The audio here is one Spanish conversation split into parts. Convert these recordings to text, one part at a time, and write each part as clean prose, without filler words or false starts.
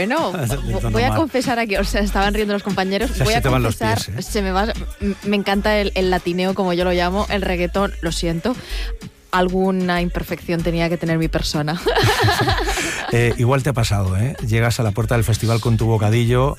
Bueno, voy a confesar aquí, o sea, estaban riendo los compañeros, o sea, voy a confesar, me encanta el latineo, como yo lo llamo, el reggaetón, lo siento. Alguna imperfección tenía que tener mi persona. Igual te ha pasado, ¿eh? Llegas a la puerta del festival con tu bocadillo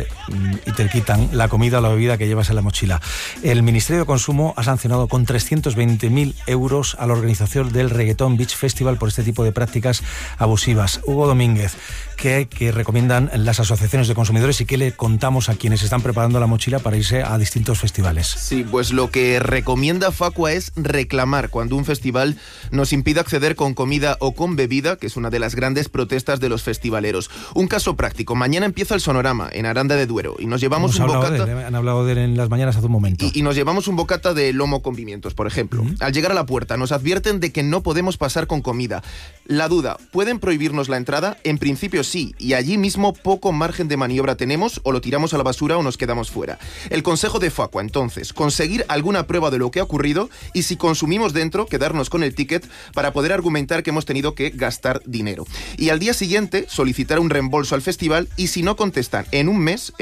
y te quitan la comida o la bebida que llevas en la mochila. El Ministerio de Consumo ha sancionado con 320.000 euros a la organización del Reggaeton Beach Festival por este tipo de prácticas abusivas. Hugo Domínguez, ¿qué recomiendan las asociaciones de consumidores y qué le contamos a quienes están preparando la mochila para irse a distintos festivales? Sí, pues lo que recomienda Facua es reclamar cuando un festival nos impide acceder con comida o con bebida, que es una de las grandes protestas de los festivaleros. Un caso práctico: mañana empieza el Sonorama en Aranda de Duero y nos llevamos un bocata. Han hablado de él en las mañanas hace un momento. Y nos llevamos un bocata de lomo con pimientos, por ejemplo. Al llegar a la puerta nos advierten de que no podemos pasar con comida. La duda: ¿pueden prohibirnos la entrada? En principio sí, y allí mismo poco margen de maniobra tenemos, o lo tiramos a la basura o nos quedamos fuera. El consejo de Facua, entonces: conseguir alguna prueba de lo que ha ocurrido y, si consumimos dentro, quedarnos con el ticket para poder argumentar que hemos tenido que gastar dinero. Y al día siguiente solicitar un reembolso al festival, y si no contestan en un mes,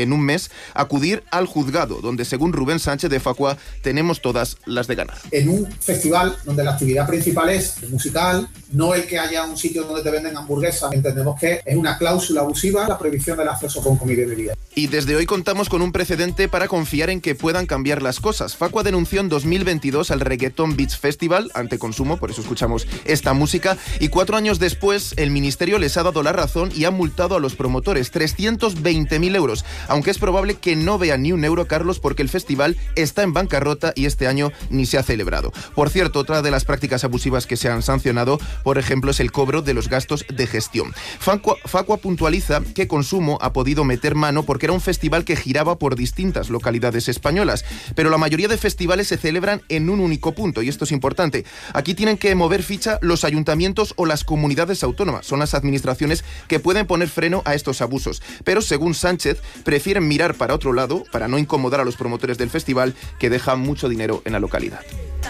acudir al juzgado, donde, según Rubén Sánchez de Facua, tenemos todas las de ganar. En un festival donde la actividad principal es el musical, no el que haya un sitio donde te venden hamburguesas, entendemos que es una cláusula abusiva la prohibición del acceso con comida y bebida. Y desde hoy contamos con un precedente para confiar en que puedan cambiar las cosas. Facua denunció en 2022 al Reggaeton Beach Festival ante consumo, por eso escuchamos esta música, y 4 años después el Ministerio les ha dado la razón y ha multado a los promotores 320.000 euros, aunque es probable que no vean ni un euro, Carlos, porque el festival está en bancarrota y este año ni se ha celebrado. Por cierto, otra de las prácticas abusivas que se han sancionado, por ejemplo, es el cobro de los gastos de gestión. Facua puntualiza que Consumo ha podido meter mano porque era un festival que giraba por distintas localidades españolas, pero la mayoría de festivales se celebran en un único punto, y esto es importante. Aquí tienen que mover ficha los ayuntamientos o las comunidades autónomas. Son las administraciones que pueden poner freno a estos abusos. Pero, según Sánchez, prefieren mirar para otro lado para no incomodar a los promotores del festival, que dejan mucho dinero en la localidad.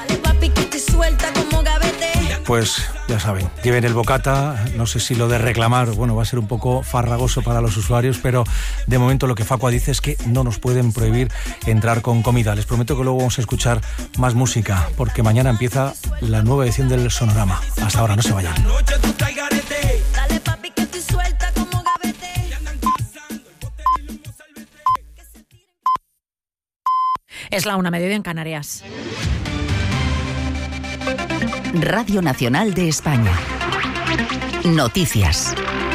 Pues ya saben, lleven el bocata. No sé si lo de reclamar, va a ser un poco farragoso para los usuarios, pero de momento lo que Facua dice es que no nos pueden prohibir entrar con comida. Les prometo que luego vamos a escuchar más música, porque mañana empieza la nueva edición del Sonorama. Hasta ahora, no se vayan. Es la 1:00 en Canarias. Radio Nacional de España. Noticias.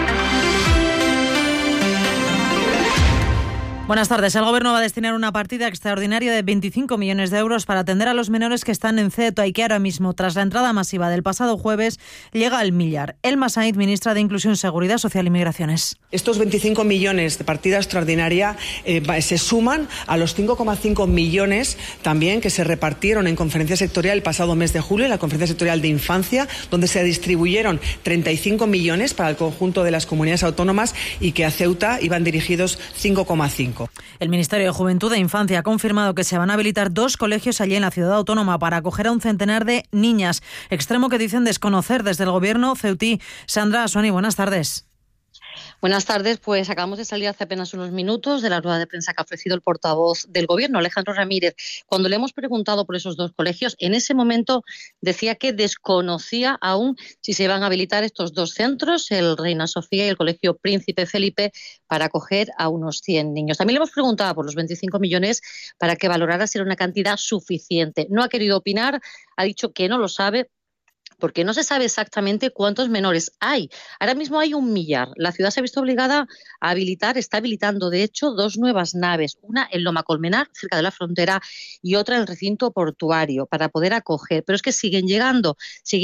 Buenas tardes. El Gobierno va a destinar una partida extraordinaria de 25 millones de euros para atender a los menores que están en Ceuta y que ahora mismo, tras la entrada masiva del pasado jueves, llega al millar. Elma Sainz, ministra de Inclusión, Seguridad Social y Migraciones. Estos 25 millones de partida extraordinaria se suman a los 5,5 millones también que se repartieron en conferencia sectorial el pasado mes de julio, en la conferencia sectorial de infancia, donde se distribuyeron 35 millones para el conjunto de las comunidades autónomas y que a Ceuta iban dirigidos 5,5. El Ministerio de Juventud e Infancia ha confirmado que se van a habilitar 2 colegios allí en la ciudad autónoma para acoger a un centenar de niñas, extremo que dicen desconocer desde el Gobierno ceutí. Sandra Asuani, buenas tardes. Buenas tardes, pues acabamos de salir hace apenas unos minutos de la rueda de prensa que ha ofrecido el portavoz del Gobierno, Alejandro Ramírez. Cuando le hemos preguntado por esos 2 colegios, en ese momento decía que desconocía aún si se iban a habilitar estos 2 centros, el Reina Sofía y el Colegio Príncipe Felipe, para acoger a unos 100 niños. También le hemos preguntado por los 25 millones para que valorara si era una cantidad suficiente. No ha querido opinar, ha dicho que no lo sabe, porque no se sabe exactamente cuántos menores hay. Ahora mismo hay 1 millar. La ciudad se ha visto obligada a habilitar, está habilitando de hecho 2 nuevas naves, una en Loma Colmenar, cerca de la frontera, y otra en el recinto portuario, para poder acoger. Pero es que siguen llegando,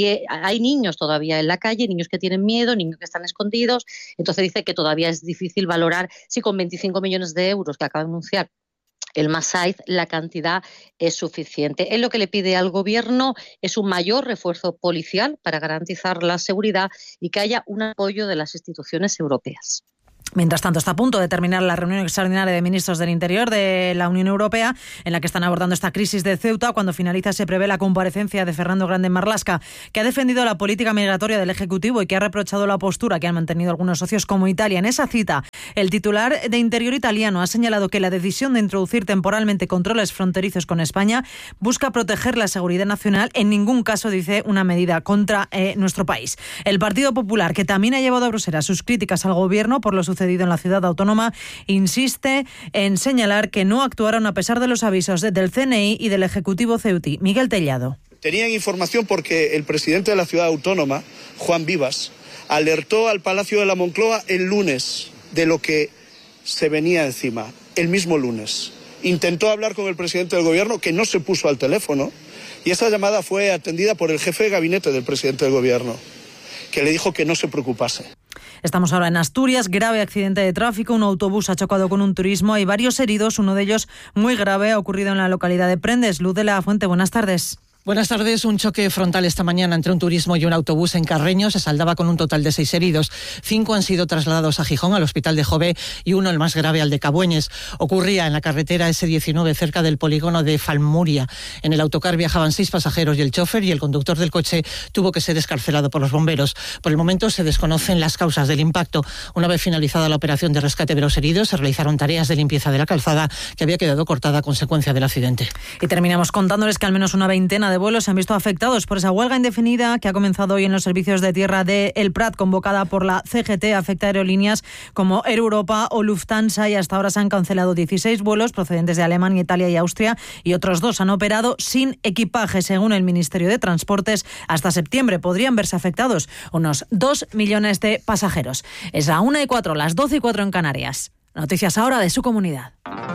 hay niños todavía en la calle, niños que tienen miedo, niños que están escondidos. Entonces dice que todavía es difícil valorar si con 25 millones de euros que acaba de anunciar el Masaiz, la cantidad es suficiente. Él lo que le pide al Gobierno es un mayor refuerzo policial para garantizar la seguridad y que haya un apoyo de las instituciones europeas. Mientras tanto, está a punto de terminar la reunión extraordinaria de ministros del Interior de la Unión Europea, en la que están abordando esta crisis de Ceuta. Cuando finaliza, se prevé la comparecencia de Fernando Grande-Marlaska, que ha defendido la política migratoria del Ejecutivo y que ha reprochado la postura que han mantenido algunos socios como Italia. En esa cita, El titular de Interior italiano ha señalado que la decisión de introducir temporalmente controles fronterizos con España busca proteger la seguridad nacional. En ningún caso, dice, una medida contra nuestro país. El Partido Popular, que también ha llevado a Bruselas sus críticas al gobierno por lo sucedido en la ciudad autónoma, insiste en señalar que no actuaron a pesar de los avisos del CNI y del Ejecutivo ceutí. Miguel Tellado. Tenían información porque el presidente de la ciudad autónoma, Juan Vivas, alertó al Palacio de la Moncloa el lunes de lo que se venía encima, el mismo lunes. Intentó hablar con el presidente del gobierno, que no se puso al teléfono, y esa llamada fue atendida por el jefe de gabinete del presidente del gobierno, que le dijo que no se preocupase. Estamos ahora en Asturias, grave accidente de tráfico, un autobús ha chocado con un turismo, hay varios heridos, uno de ellos muy grave, ha ocurrido en la localidad de Prendes. Luz de la Fuente, buenas tardes. Buenas tardes. Un choque frontal esta mañana entre un turismo y un autobús en Carreño se saldaba con un total de 6 heridos. 5 han sido trasladados a Gijón, al hospital de Jové, y uno, el más grave, al de Cabueñes. Ocurría en la carretera S19, cerca del polígono de Falmuria. En el autocar viajaban 6 pasajeros y el chofer, y el conductor del coche tuvo que ser excarcelado por los bomberos. Por el momento se desconocen las causas del impacto. Una vez finalizada la operación de rescate de los heridos, se realizaron tareas de limpieza de la calzada, que había quedado cortada a consecuencia del accidente. Y terminamos contándoles que al menos una veintena de vuelos se han visto afectados por esa huelga indefinida que ha comenzado hoy en los servicios de tierra de El Prat, convocada por la CGT. Afecta a aerolíneas como Air Europa o Lufthansa, y hasta ahora se han cancelado 16 vuelos procedentes de Alemania, Italia y Austria, y otros 2 han operado sin equipaje. Según el Ministerio de Transportes, hasta septiembre podrían verse afectados unos 2 millones de pasajeros. Es la 1:04, las 12:04 en Canarias. Noticias ahora de su comunidad.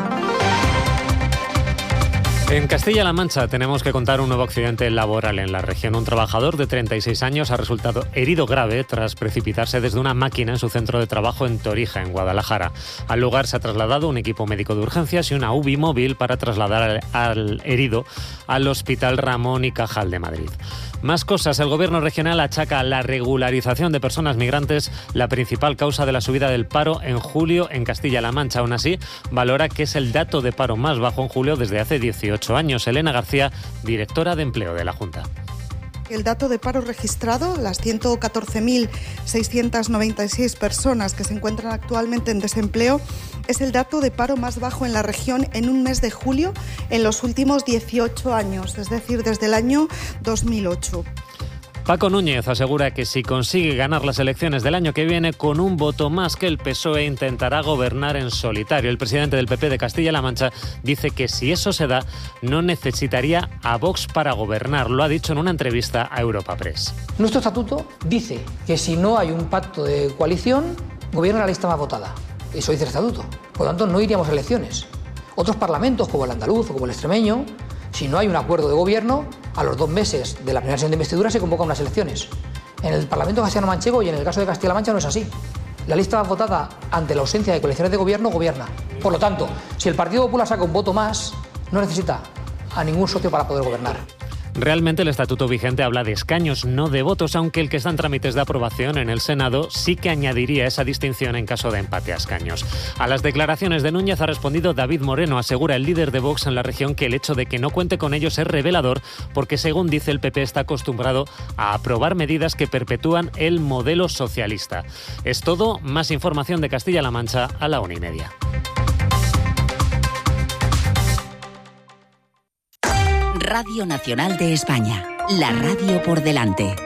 En Castilla-La Mancha tenemos que contar un nuevo accidente laboral en la región. Un trabajador de 36 años ha resultado herido grave tras precipitarse desde una máquina en su centro de trabajo en Torija, en Guadalajara. Al lugar se ha trasladado un equipo médico de urgencias y una UBI móvil para trasladar al herido al Hospital Ramón y Cajal de Madrid. Más cosas. El gobierno regional achaca a la regularización de personas migrantes la principal causa de la subida del paro en julio en Castilla-La Mancha. Aún así, valora que es el dato de paro más bajo en julio desde hace 18 años. Elena García, directora de Empleo de la Junta. El dato de paro registrado, las 114.696 personas que se encuentran actualmente en desempleo, es el dato de paro más bajo en la región en un mes de julio en los últimos 18 años, es decir, desde el año 2008. Paco Núñez asegura que si consigue ganar las elecciones del año que viene, con un voto más que el PSOE intentará gobernar en solitario. El presidente del PP de Castilla-La Mancha dice que si eso se da, no necesitaría a Vox para gobernar. Lo ha dicho en una entrevista a Europa Press. Nuestro estatuto dice que si no hay un pacto de coalición, gobierna la lista más votada. Eso dice el estatuto. Por lo tanto, no iríamos a elecciones. Otros parlamentos, como el andaluz o como el extremeño, si no hay un acuerdo de gobierno, a los 2 meses de la primera sesión de investidura se convocan unas elecciones. En el Parlamento castellano-manchego y en el caso de Castilla-La Mancha no es así. La lista más votada ante la ausencia de coaliciones de gobierno gobierna. Por lo tanto, si el Partido Popular saca un voto más, no necesita a ningún socio para poder gobernar. Realmente el estatuto vigente habla de escaños, no de votos, aunque el que está en trámites de aprobación en el Senado sí que añadiría esa distinción en caso de empate a escaños. A las declaraciones de Núñez ha respondido David Moreno. Asegura el líder de Vox en la región que el hecho de que no cuente con ellos es revelador, porque según dice el PP está acostumbrado a aprobar medidas que perpetúan el modelo socialista. Es todo. Más información de Castilla-La Mancha a la 1:30. Radio Nacional de España, la radio por delante.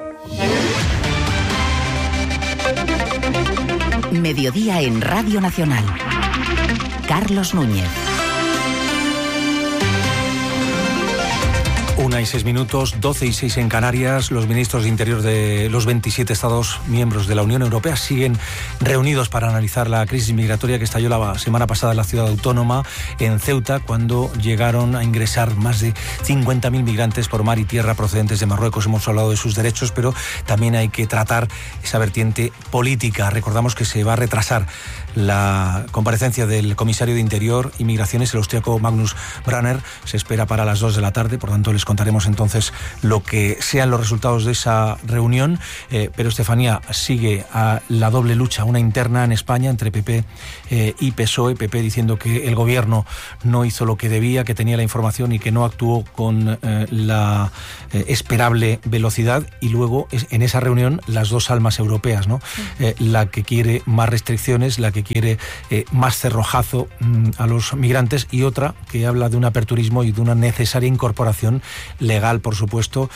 Mediodía en Radio Nacional. Carlos Núñez. 1:06, 12:06 en Canarias. Los ministros de Interior de los 27 Estados miembros de la Unión Europea siguen reunidos para analizar la crisis migratoria que estalló la semana pasada en la ciudad autónoma, en Ceuta, cuando llegaron a ingresar más de 50.000 migrantes por mar y tierra procedentes de Marruecos. Hemos hablado de sus derechos, pero también hay que tratar esa vertiente política. Recordamos que se va a retrasar la comparecencia del comisario de Interior y Migraciones, el austriaco Magnus Brunner. Se espera para las 2 de la tarde, por tanto les contaré contaremos entonces lo que sean los resultados de esa reunión, pero Estefanía, sigue a la doble lucha, una interna en España entre PP y PSOE, PP diciendo que el gobierno no hizo lo que debía, que tenía la información y que no actuó con la esperable velocidad, y luego en esa reunión las dos almas europeas, ¿no? La que quiere más restricciones, la que quiere más cerrojazo a los migrantes, y otra que habla de un aperturismo y de una necesaria incorporación legal, por supuesto,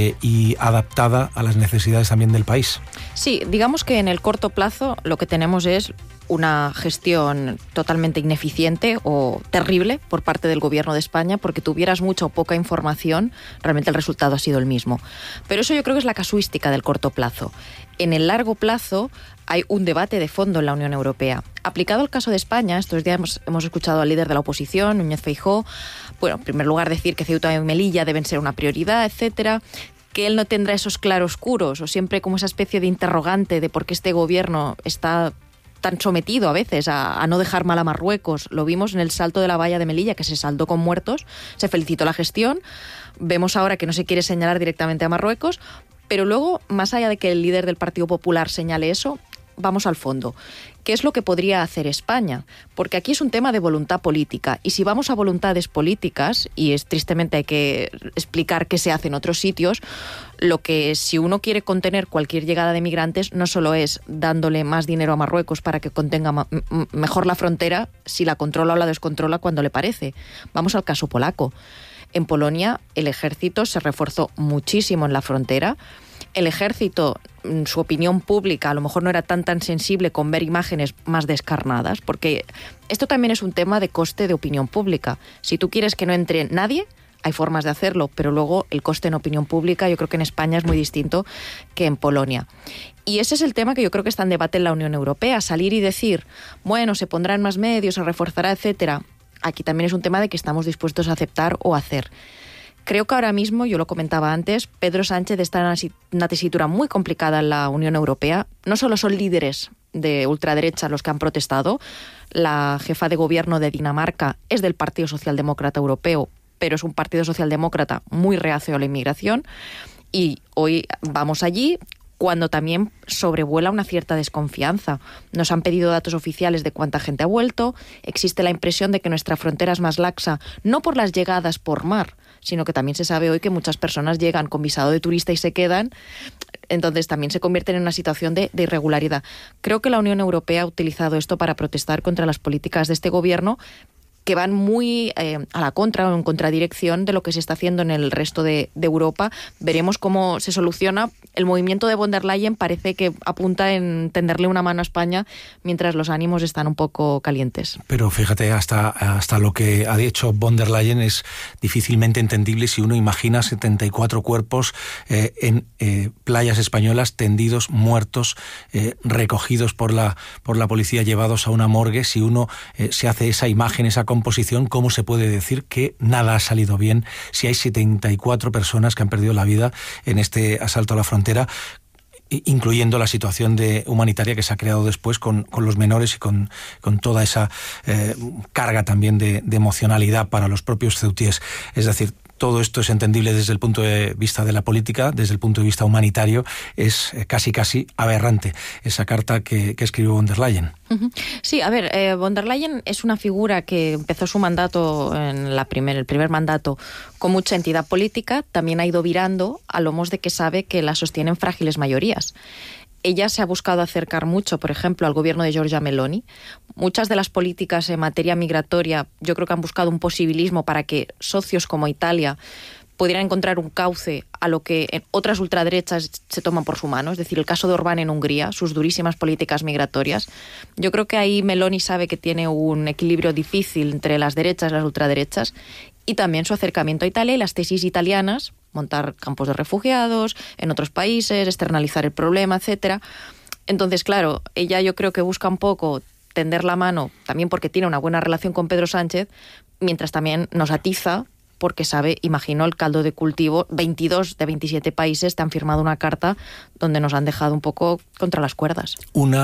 y adaptada a las necesidades también del país. Sí, digamos que en el corto plazo lo que tenemos es una gestión totalmente ineficiente o terrible por parte del Gobierno de España, porque tuvieras mucha o poca información, realmente el resultado ha sido el mismo. Pero eso yo creo que es la casuística del corto plazo. En el largo plazo hay un debate de fondo en la Unión Europea. Aplicado al caso de España, estos días hemos escuchado al líder de la oposición, Núñez Feijóo, bueno, en primer lugar decir que Ceuta y Melilla deben ser una prioridad, etcétera, que él no tendrá esos claroscuros o siempre como esa especie de interrogante de por qué este gobierno está tan sometido a veces a no dejar mal a Marruecos. Lo vimos en el salto de la valla de Melilla, que se saldó con muertos, se felicitó la gestión. Vemos ahora que no se quiere señalar directamente a Marruecos, pero luego, más allá de que el líder del Partido Popular señale eso, vamos al fondo. ¿Qué es lo que podría hacer España? Porque aquí es un tema de voluntad política, y si vamos a voluntades políticas, y tristemente hay que explicar qué se hace en otros sitios, lo que si uno quiere contener cualquier llegada de migrantes no solo es dándole más dinero a Marruecos para que contenga mejor la frontera, si la controla o la descontrola cuando le parece. Vamos al caso polaco. En Polonia el ejército se reforzó muchísimo en la frontera. El ejército, su opinión pública a lo mejor no era tan sensible con ver imágenes más descarnadas, porque esto también es un tema de coste de opinión pública. Si tú quieres que no entre nadie, hay formas de hacerlo, pero luego el coste en opinión pública yo creo que en España es muy distinto que en Polonia. Y ese es el tema que yo creo que está en debate en la Unión Europea, salir y decir, bueno, se pondrán más medios, se reforzará, etcétera. Aquí también es un tema de que estamos dispuestos a aceptar o hacer. Creo que ahora mismo, yo lo comentaba antes, Pedro Sánchez está en una tesitura muy complicada en la Unión Europea. No solo son líderes de ultraderecha los que han protestado, la jefa de gobierno de Dinamarca es del Partido Socialdemócrata Europeo, pero es un partido socialdemócrata muy reacio a la inmigración, y hoy vamos allí cuando también sobrevuela una cierta desconfianza. Nos han pedido datos oficiales de cuánta gente ha vuelto, existe la impresión de que nuestra frontera es más laxa, no por las llegadas por mar, sino que también se sabe hoy que muchas personas llegan con visado de turista y se quedan, entonces también se convierten en una situación de irregularidad. Creo que la Unión Europea ha utilizado esto para protestar contra las políticas de este gobierno, que van muy a la contra o en contradirección de lo que se está haciendo en el resto de Europa. Veremos cómo se soluciona. El movimiento de von der Leyen parece que apunta en tenderle una mano a España mientras los ánimos están un poco calientes. Pero fíjate, hasta lo que ha dicho von der Leyen es difícilmente entendible si uno imagina 74 cuerpos en playas españolas tendidos, muertos, recogidos por la policía, llevados a una morgue. Si uno se hace esa imagen, esa composición, ¿cómo se puede decir que nada ha salido bien si hay 74 personas que han perdido la vida en este asalto a la frontera, incluyendo la situación humanitaria que se ha creado después con los menores y con toda esa carga también de emocionalidad para los propios ceutíes? Es decir, todo esto es entendible desde el punto de vista de la política, desde el punto de vista humanitario es casi aberrante esa carta que escribió von der Leyen. Sí, a ver, von der Leyen es una figura que empezó su mandato, en el primer mandato, con mucha entidad política, también ha ido virando a lomos de que sabe que la sostienen frágiles mayorías. Ella se ha buscado acercar mucho, por ejemplo, al gobierno de Giorgia Meloni. Muchas de las políticas en materia migratoria yo creo que han buscado un posibilismo para que socios como Italia pudieran encontrar un cauce a lo que en otras ultraderechas se toman por su mano. Es decir, el caso de Orbán en Hungría, sus durísimas políticas migratorias. Yo creo que ahí Meloni sabe que tiene un equilibrio difícil entre las derechas y las ultraderechas, y también su acercamiento a Italia y las tesis italianas, montar campos de refugiados en otros países, externalizar el problema, etcétera. Entonces, claro, ella yo creo que busca un poco tender la mano, también porque tiene una buena relación con Pedro Sánchez, mientras también nos atiza porque sabe, imagino, el caldo de cultivo. 22 de 27 países te han firmado una carta donde nos han dejado un poco contra las cuerdas.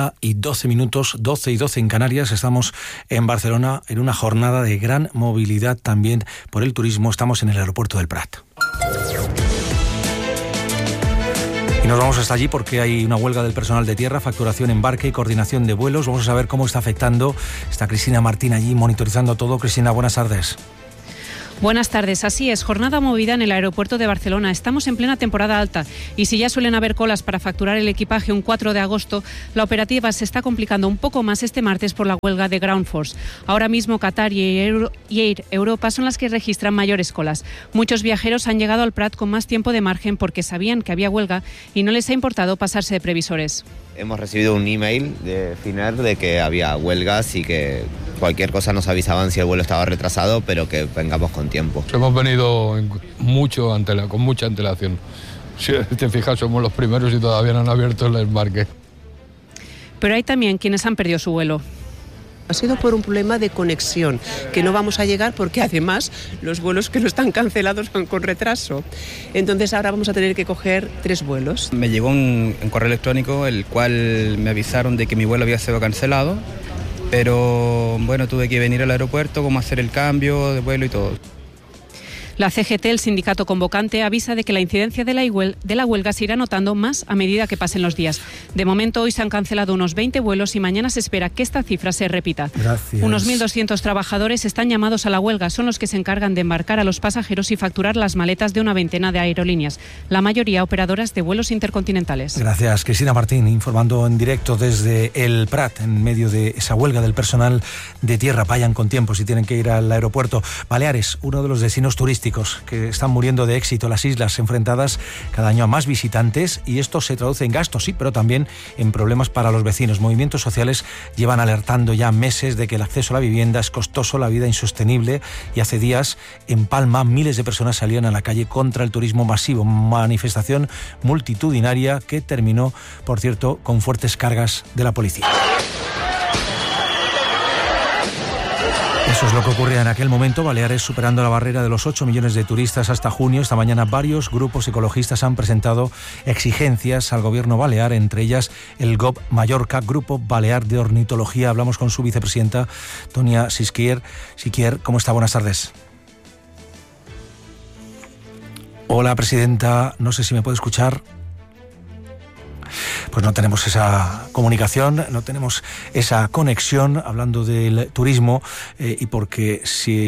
1:12, 12:12 en Canarias. Estamos en Barcelona en una jornada de gran movilidad también por el turismo. Estamos en el aeropuerto del Prat. Y nos vamos hasta allí porque hay una huelga del personal de tierra, facturación, embarque y coordinación de vuelos. Vamos a saber cómo está afectando. Está Cristina Martín allí monitorizando todo. Cristina, buenas tardes. Buenas tardes, así es, jornada movida en el aeropuerto de Barcelona. Estamos en plena temporada alta y si ya suelen haber colas para facturar el equipaje un 4 de agosto, la operativa se está complicando un poco más este martes por la huelga de Ground Force. Ahora mismo Qatar y Air Europa son las que registran mayores colas. Muchos viajeros han llegado al Prat con más tiempo de margen porque sabían que había huelga y no les ha importado pasarse de previsores. Hemos recibido un email de Finnair de que había huelgas y que cualquier cosa nos avisaban si el vuelo estaba retrasado, pero que vengamos con tiempo. Hemos venido con mucha antelación. Si te fijas, somos los primeros y todavía no han abierto el embarque. Pero hay también quienes han perdido su vuelo. Ha sido por un problema de conexión, que no vamos a llegar porque además los vuelos que no están cancelados van con retraso. Entonces ahora vamos a tener que coger 3 vuelos. Me llegó un correo electrónico el cual me avisaron de que mi vuelo había sido cancelado, pero bueno, tuve que venir al aeropuerto, cómo hacer el cambio de vuelo y todo. La CGT, el sindicato convocante, avisa de que la incidencia de la huelga se irá notando más a medida que pasen los días. De momento, hoy se han cancelado unos 20 vuelos y mañana se espera que esta cifra se repita. Gracias. Unos 1.200 trabajadores están llamados a la huelga. Son los que se encargan de embarcar a los pasajeros y facturar las maletas de una veintena de aerolíneas, la mayoría operadoras de vuelos intercontinentales. Gracias, Cristina Martín, informando en directo desde el Prat, en medio de esa huelga del personal de tierra. Vayan con tiempo si tienen que ir al aeropuerto. Baleares, uno de los destinos turísticos que están muriendo de éxito, las islas enfrentadas cada año a más visitantes, y esto se traduce en gastos, sí, pero también en problemas para los vecinos. Movimientos sociales llevan alertando ya meses de que el acceso a la vivienda es costoso, la vida insostenible, y hace días en Palma miles de personas salían a la calle contra el turismo masivo, manifestación multitudinaria que terminó, por cierto, con fuertes cargas de la policía. Eso es lo que ocurría en aquel momento. Baleares superando la barrera de los 8 millones de turistas hasta junio. Esta mañana varios grupos ecologistas han presentado exigencias al gobierno balear, entre ellas el GOB Mallorca, Grupo Balear de Ornitología. Hablamos con su vicepresidenta, Tonia Siquier. Siquier, ¿cómo está? Buenas tardes. Hola, presidenta. No sé si me puede escuchar. Pues no tenemos esa comunicación, no tenemos esa conexión hablando del turismo y porque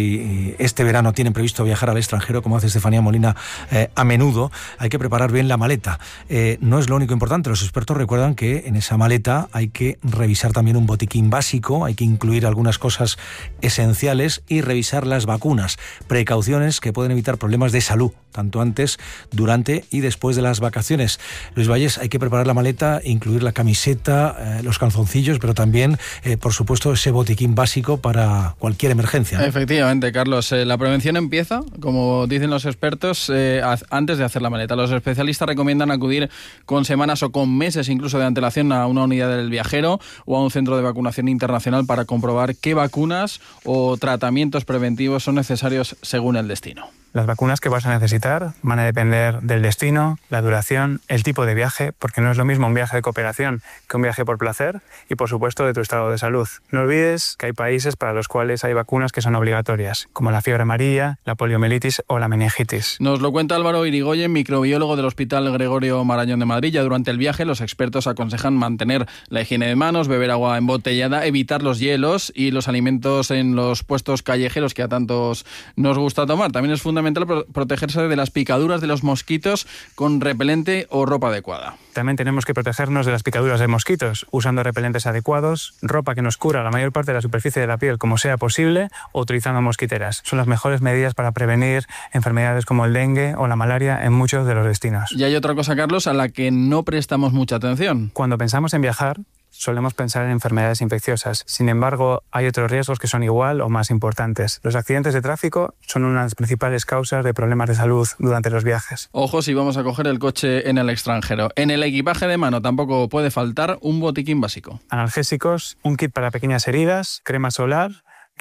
si este verano tienen previsto viajar al extranjero, como hace Estefanía Molina a menudo, hay que preparar bien la maleta. No es lo único importante, los expertos recuerdan que en esa maleta hay que revisar también un botiquín básico, hay que incluir algunas cosas esenciales y revisar las vacunas, precauciones que pueden evitar problemas de salud, tanto antes, durante y después de las vacaciones. Luis Valles, hay que preparar la maleta, incluir la camiseta, los calzoncillos, pero también, por supuesto, ese botiquín básico para cualquier emergencia, ¿no? Efectivamente, Carlos. La prevención empieza, como dicen los expertos, antes de hacer la maleta. Los especialistas recomiendan acudir con semanas o con meses incluso de antelación a una unidad del viajero o a un centro de vacunación internacional para comprobar qué vacunas o tratamientos preventivos son necesarios según el destino. Las vacunas que vas a necesitar van a depender del destino, la duración, el tipo de viaje, porque no es lo mismo un viaje de cooperación que un viaje por placer, y por supuesto de tu estado de salud. No olvides que hay países para los cuales hay vacunas que son obligatorias, como la fiebre amarilla, la poliomielitis o la meningitis. Nos lo cuenta Álvaro Irigoyen, microbiólogo del Hospital Gregorio Marañón de Madrid. Ya durante el viaje los expertos aconsejan mantener la higiene de manos, beber agua embotellada, evitar los hielos y los alimentos en los puestos callejeros que a tantos nos gusta tomar. También es fundamental protegerse de las picaduras de los mosquitos con repelente o ropa adecuada. También tenemos que protegernos de las picaduras de mosquitos, usando repelentes adecuados, ropa que nos cubra la mayor parte de la superficie de la piel como sea posible, o utilizando mosquiteras. Son las mejores medidas para prevenir enfermedades como el dengue o la malaria en muchos de los destinos. Y hay otra cosa, Carlos, a la que no prestamos mucha atención. Cuando pensamos en viajar, solemos pensar en enfermedades infecciosas. Sin embargo, hay otros riesgos que son igual o más importantes. Los accidentes de tráfico son una de las principales causas de problemas de salud durante los viajes. Ojo si vamos a coger el coche en el extranjero. En el equipaje de mano tampoco puede faltar un botiquín básico. Analgésicos, un kit para pequeñas heridas, crema solar,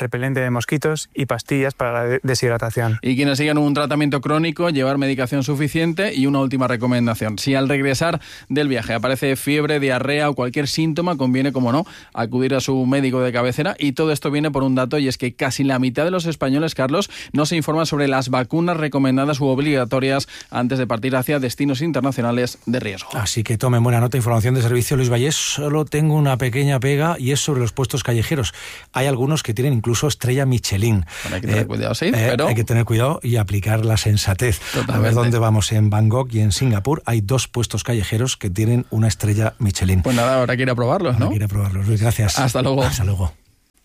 repelente de mosquitos y pastillas para la deshidratación. Y quienes sigan un tratamiento crónico, llevar medicación suficiente. Y una última recomendación: si al regresar del viaje aparece fiebre, diarrea o cualquier síntoma, conviene, como no, acudir a su médico de cabecera. Y todo esto viene por un dato, y es que casi la mitad de los españoles, Carlos, no se informan sobre las vacunas recomendadas u obligatorias antes de partir hacia destinos internacionales de riesgo. Así que tomen buena nota. Información de servicio, Luis Vallés. Solo tengo una pequeña pega, y es sobre los puestos callejeros. Hay algunos que tienen incluso estrella Michelin. Bueno, hay que tener cuidado, sí, pero... Hay que tener cuidado y aplicar la sensatez. Totalmente. A ver dónde vamos. En Bangkok y en Singapur hay 2 puestos callejeros que tienen una estrella Michelin. Pues nada, ahora quiere probarlos, ¿no? Ahora quiere probarlos, Luis. Gracias. Hasta luego. Hasta luego.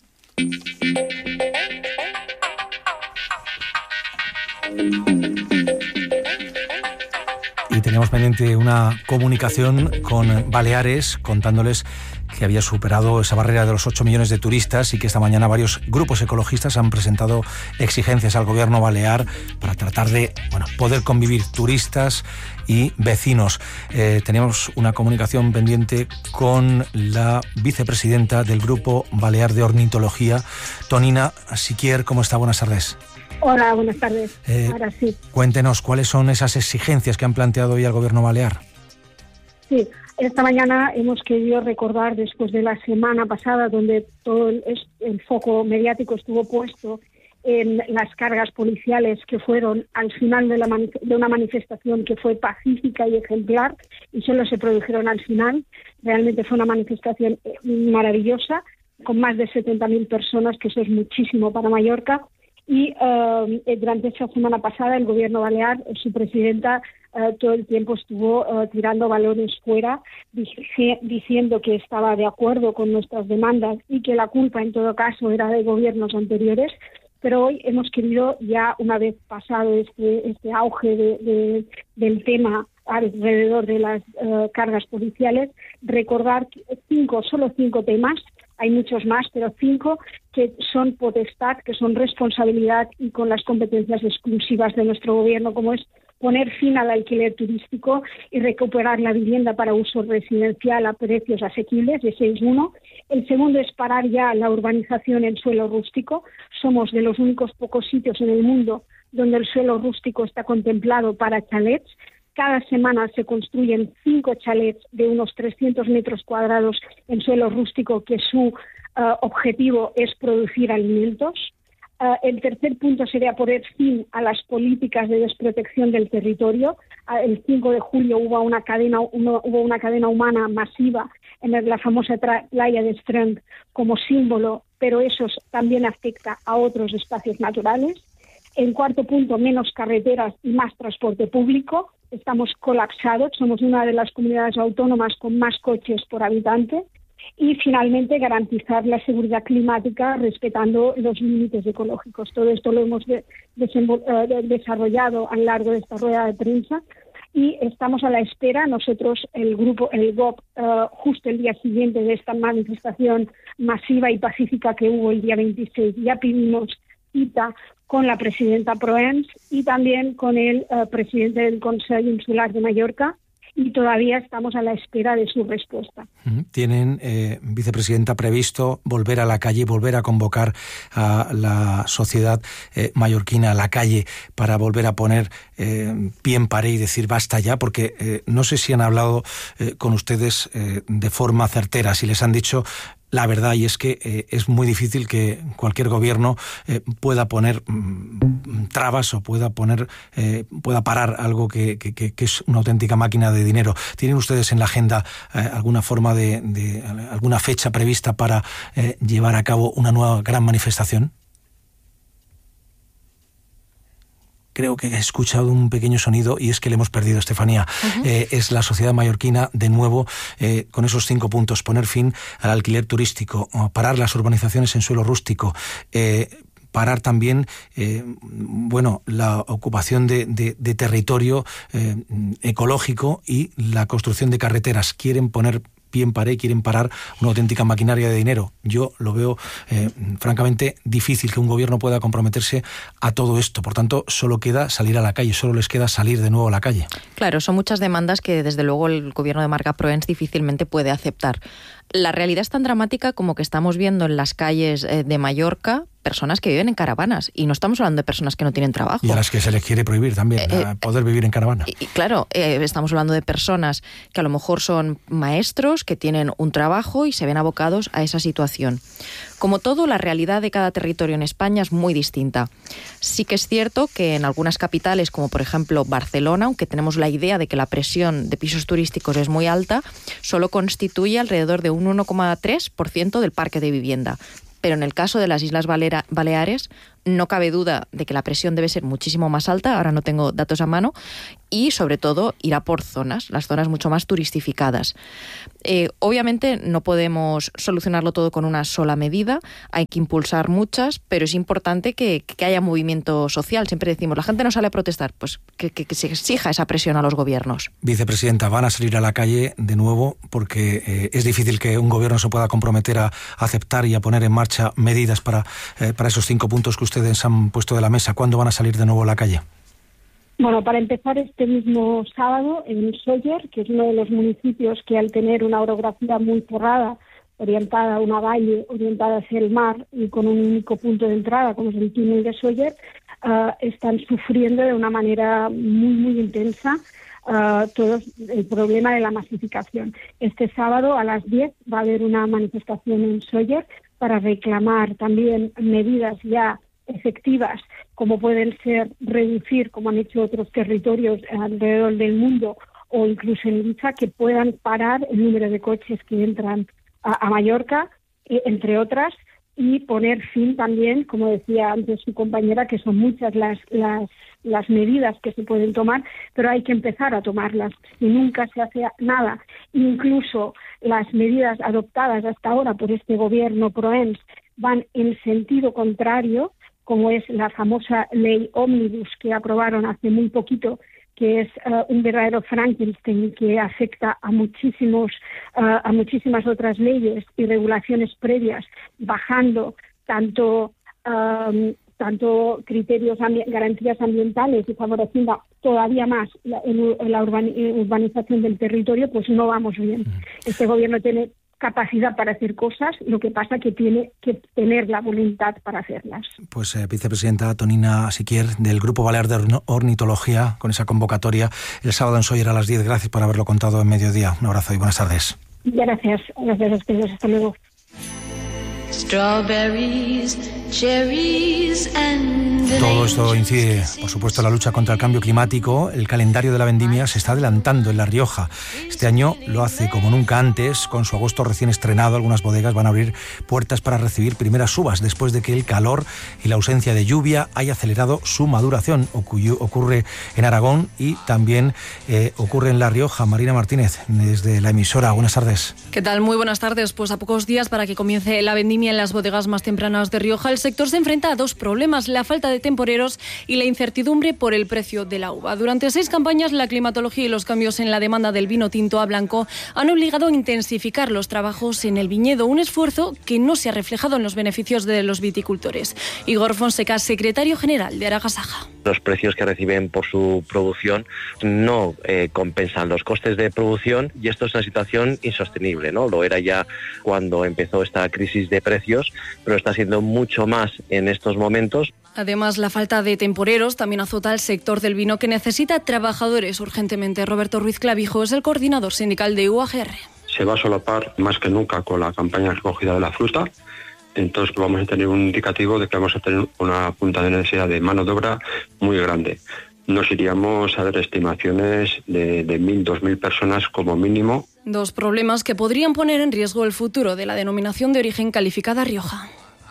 Y teníamos pendiente una comunicación con Baleares contándoles que había superado esa barrera de los 8 millones de turistas, y que esta mañana varios grupos ecologistas han presentado exigencias al gobierno balear para tratar de poder convivir turistas y vecinos. Teníamos una comunicación pendiente con la vicepresidenta del Grupo Balear de Ornitología, Tonina Siquier. ¿Cómo está? Buenas tardes. Hola, buenas tardes. Ahora sí. Cuéntenos, ¿cuáles son esas exigencias que han planteado hoy al gobierno balear? Sí, esta mañana hemos querido recordar, después de la semana pasada, donde todo el foco mediático estuvo puesto en las cargas policiales que fueron al final de una manifestación que fue pacífica y ejemplar, y solo se produjeron al final. Realmente fue una manifestación maravillosa, con más de 70.000 personas, que eso es muchísimo para Mallorca. Y durante esta semana pasada el gobierno balear, su presidenta, todo el tiempo estuvo tirando balones fuera, diciendo que estaba de acuerdo con nuestras demandas y que la culpa en todo caso era de gobiernos anteriores. Pero hoy hemos querido, ya una vez pasado este auge del tema alrededor de las cargas policiales, recordar solo cinco temas. Hay muchos más, pero 5 que son potestad, que son responsabilidad y con las competencias exclusivas de nuestro gobierno, como es poner fin al alquiler turístico y recuperar la vivienda para uso residencial a precios asequibles. Ese es uno. El segundo es parar ya la urbanización en suelo rústico. Somos de los únicos pocos sitios en el mundo donde el suelo rústico está contemplado para chalets. Cada semana se construyen 5 chalets de unos 300 metros cuadrados en suelo rústico, que su objetivo es producir alimentos. El tercer punto sería poner fin a las políticas de desprotección del territorio. El 5 de julio hubo una cadena humana masiva en la famosa playa de Strand como símbolo, pero eso también afecta a otros espacios naturales. En cuarto punto, menos carreteras y más transporte público. Estamos colapsados, somos una de las comunidades autónomas con más coches por habitante. Y finalmente, garantizar la seguridad climática respetando los límites ecológicos. Todo esto lo hemos desarrollado a lo largo de esta rueda de prensa y estamos a la espera. Nosotros, el GOP, justo el día siguiente de esta manifestación masiva y pacífica que hubo el día 26, ya pedimos cita con la presidenta Proens y también con el presidente del Consejo Insular de Mallorca, y todavía estamos a la espera de su respuesta. ¿Tienen, vicepresidenta, previsto volver a la calle, volver a convocar a la sociedad mallorquina a la calle para volver a poner pie en pared y decir basta ya? Porque no sé si han hablado con ustedes de forma certera, si les han dicho la verdad, y es que es muy difícil que cualquier gobierno pueda poner trabas o pueda parar algo que es una auténtica máquina de dinero. ¿Tienen ustedes en la agenda alguna forma alguna fecha prevista para llevar a cabo una nueva gran manifestación? Creo que he escuchado un pequeño sonido y es que le hemos perdido, Estefanía. Es la sociedad mallorquina, de nuevo, con esos 5 puntos: poner fin al alquiler turístico, parar las urbanizaciones en suelo rústico, parar también la ocupación de territorio ecológico y la construcción de carreteras. Quieren poner pie en pared, quieren parar una auténtica maquinaria de dinero. Yo lo veo francamente difícil que un gobierno pueda comprometerse a todo esto. Por tanto, solo queda salir a la calle, solo les queda salir de nuevo a la calle. Claro, son muchas demandas que desde luego el gobierno de Marga Proens difícilmente puede aceptar. La realidad es tan dramática como que estamos viendo en las calles de Mallorca personas que viven en caravanas, y no estamos hablando de personas que no tienen trabajo. Y a las que se les quiere prohibir también poder vivir en caravana. Y claro, estamos hablando de personas que a lo mejor son maestros, que tienen un trabajo y se ven abocados a esa situación. Como todo, la realidad de cada territorio en España es muy distinta. Sí que es cierto que en algunas capitales, como por ejemplo Barcelona, aunque tenemos la idea de que la presión de pisos turísticos es muy alta, solo constituye alrededor de un 1,3% del parque de vivienda. Pero en el caso de las Islas Baleares no cabe duda de que la presión debe ser muchísimo más alta, ahora no tengo datos a mano, y sobre todo irá por zonas, las zonas mucho más turistificadas. Obviamente no podemos solucionarlo todo con una sola medida, hay que impulsar muchas, pero es importante que haya movimiento social. Siempre decimos, la gente no sale a protestar, pues que se exija esa presión a los gobiernos. Vicepresidenta, van a salir a la calle de nuevo porque es difícil que un gobierno se pueda comprometer a aceptar y a poner en marcha medidas para esos 5 puntos que ustedes han puesto de la mesa. ¿Cuándo van a salir de nuevo a la calle? Bueno, para empezar, este mismo sábado en Sóller, que es uno de los municipios que al tener una orografía muy cerrada, orientada a una valle, orientada hacia el mar y con un único punto de entrada, como es el túnel de Sóller, están sufriendo de una manera muy, muy intensa todo el problema de la masificación. Este sábado a las 10 va a haber una manifestación en Sóller para reclamar también medidas ya efectivas, como pueden ser reducir, como han hecho otros territorios alrededor del mundo, o incluso en Ibiza, que puedan parar el número de coches que entran a Mallorca, entre otras, y poner fin también, como decía antes su compañera, que son muchas las medidas que se pueden tomar, pero hay que empezar a tomarlas. Si nunca se hace nada, incluso las medidas adoptadas hasta ahora por este gobierno ProEms van en sentido contrario, como es la famosa ley Ómnibus que aprobaron hace muy poquito, que es un verdadero Frankenstein que afecta a muchísimas otras leyes y regulaciones previas, bajando tanto criterios, garantías ambientales y favoreciendo todavía más la urbanización del territorio, pues no vamos bien. Este gobierno tiene capacidad para hacer cosas, lo que pasa que tiene que tener la voluntad para hacerlas. Pues vicepresidenta Tonina Siquier, del Grupo Balear de Ornitología, con esa convocatoria el sábado en Sóller a las 10. Gracias por haberlo contado en Mediodía. Un abrazo y buenas tardes. Gracias a ustedes. Hasta luego. Strawberries, cherries and Todo esto incide, por supuesto, en la lucha contra el cambio climático. El calendario de la vendimia se está adelantando en La Rioja. Este año lo hace como nunca antes, con su agosto recién estrenado. Algunas bodegas van a abrir puertas para recibir primeras uvas, después de que el calor y la ausencia de lluvia haya acelerado su maduración. Ocurre en Aragón y también ocurre en La Rioja. Marina Martínez, desde la emisora. Buenas tardes. ¿Qué tal? Muy buenas tardes. Pues a pocos días para que comience la vendimia en las bodegas más tempranas de Rioja, el sector se enfrenta a dos problemas: la falta de temporeros y la incertidumbre por el precio de la uva. Durante 6 campañas, la climatología y los cambios en la demanda del vino tinto a blanco han obligado a intensificar los trabajos en el viñedo, un esfuerzo que no se ha reflejado en los beneficios de los viticultores. Igor Fonseca, secretario general de Aragasaja. Los precios que reciben por su producción no compensan los costes de producción, y esto es una situación insostenible, ¿no? Lo era ya cuando empezó esta crisis de precios, pero está siendo mucho más en estos momentos. Además, la falta de temporeros también azota al sector del vino, que necesita trabajadores urgentemente. Roberto Ruiz Clavijo es el coordinador sindical de UAGR. Se va a solapar más que nunca con la campaña de recogida de la fruta. Entonces vamos a tener un indicativo de que vamos a tener una punta de necesidad de mano de obra muy grande. Nos iríamos a ver estimaciones de 1.000, 2.000 personas como mínimo. Dos problemas que podrían poner en riesgo el futuro de la denominación de origen calificada Rioja.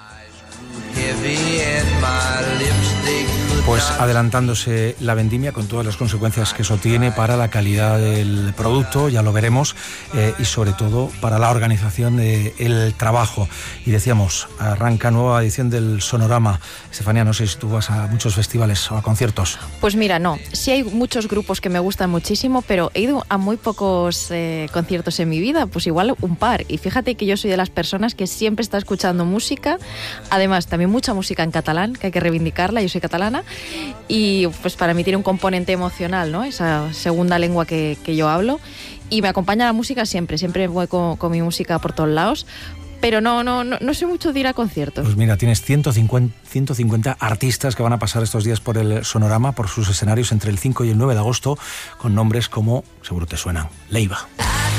Pues adelantándose la vendimia con todas las consecuencias que eso tiene para la calidad del producto, ya lo veremos, y sobre todo para la organización del trabajo. Y decíamos, arranca nueva edición del Sonorama. Estefanía, no sé si tú vas a muchos festivales o a conciertos. Pues mira, no. Sí hay muchos grupos que me gustan muchísimo, pero he ido a muy pocos conciertos en mi vida, pues igual un par. Y fíjate que yo soy de las personas que siempre está escuchando música, además también mucha música en catalán, que hay que reivindicarla, yo soy catalana, y pues para mí tiene un componente emocional, ¿no? Esa segunda lengua que yo hablo. y me acompaña la música siempre voy con mi música por todos lados. Pero no sé mucho de ir a conciertos. Pues mira, tienes 150 artistas que van a pasar estos días por el Sonorama, por sus escenarios entre el 5 y el 9 de agosto, con nombres como, seguro te suenan, Leiva.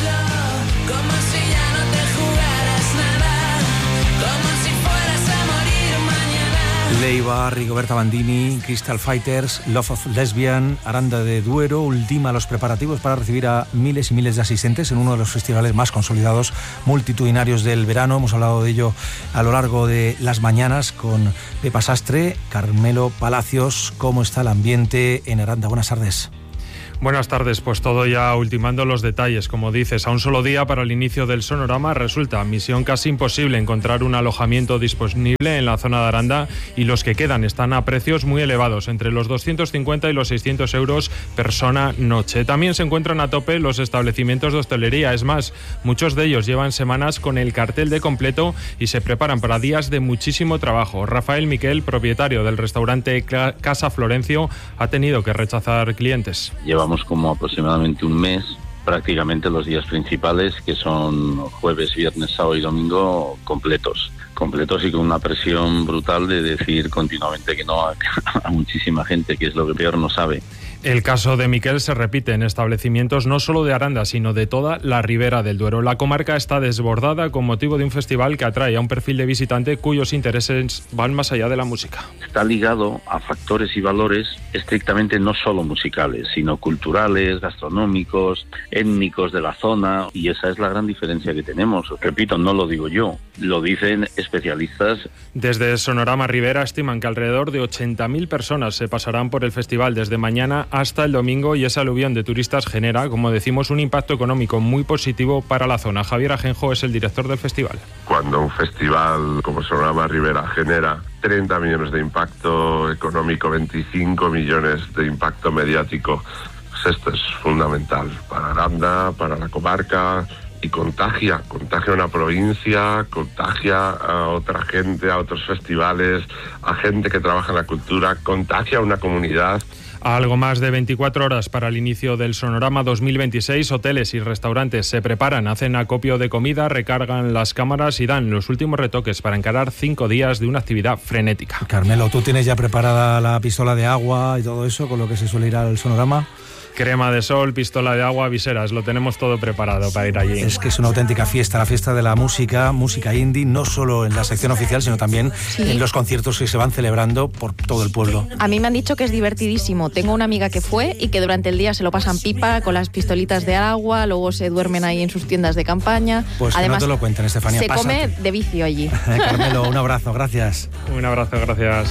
Leiva, Rigoberta Bandini, Crystal Fighters, Love of Lesbian, Aranda de Duero ultima los preparativos para recibir a miles y miles de asistentes en uno de los festivales más consolidados, multitudinarios del verano. Hemos hablado de ello a lo largo de las mañanas con Pepa Sastre, Carmelo Palacios. ¿Cómo está el ambiente en Aranda? Buenas tardes. Buenas tardes, pues todo ya ultimando los detalles. Como dices, a un solo día para el inicio del Sonorama resulta misión casi imposible encontrar un alojamiento disponible en la zona de Aranda, y los que quedan están a precios muy elevados, entre los 250 y los 600 euros persona noche. También se encuentran a tope los establecimientos de hostelería. Es más, muchos de ellos llevan semanas con el cartel de completo y se preparan para días de muchísimo trabajo. Rafael Miquel, propietario del restaurante Casa Florencio, ha tenido que rechazar clientes. Llevamos como aproximadamente un mes, prácticamente los días principales, que son jueves, viernes, sábado y domingo, completos y con una presión brutal de decir continuamente que no a muchísima gente, que es lo que peor no sabe. El caso de Miquel se repite en establecimientos no solo de Aranda, sino de toda la Ribera del Duero. La comarca está desbordada con motivo de un festival que atrae a un perfil de visitante cuyos intereses van más allá de la música. Está ligado a factores y valores estrictamente no solo musicales, sino culturales, gastronómicos, étnicos de la zona, y esa es la gran diferencia que tenemos. Repito, no lo digo yo, lo dicen especialistas. Desde Sonorama Ribera estiman que alrededor de 80.000 personas se pasarán por el festival desde mañana hasta el domingo, y esa aluvión de turistas genera, como decimos, un impacto económico muy positivo para la zona. Javier Ajenjo es el director del festival. Cuando un festival como Sonorama Ribera genera 30 millones de impacto económico, 25 millones de impacto mediático, pues esto es fundamental para Aranda, para la comarca, y contagia a una provincia, contagia a otra gente, a otros festivales, a gente que trabaja en la cultura, contagia a una comunidad. A algo más de 24 horas para el inicio del Sonorama 2026, hoteles y restaurantes se preparan, hacen acopio de comida, recargan las cámaras y dan los últimos retoques para encarar 5 días de una actividad frenética. Carmelo, ¿tú tienes ya preparada la pistola de agua y todo eso con lo que se suele ir al Sonorama? Crema de sol, pistola de agua, viseras, lo tenemos todo preparado para ir allí. Es que es una auténtica fiesta, la fiesta de la música indie, no solo en la sección oficial, sino también en los conciertos que se van celebrando por todo el pueblo. A mí me han dicho que es divertidísimo. Tengo una amiga que fue y que durante el día se lo pasan pipa con las pistolitas de agua, luego se duermen ahí en sus tiendas de campaña. Pues además, que no te lo cuenten, Estefanía. Se come de vicio allí. Carmelo, un abrazo, gracias. Un abrazo, gracias.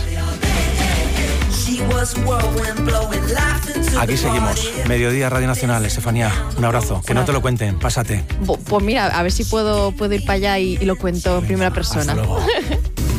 Aquí seguimos, Mediodía Radio Nacional. Estefanía, un abrazo, que no te lo cuenten, pásate. Pues mira, a ver si puedo ir para allá y lo cuento en primera persona. Hasta luego.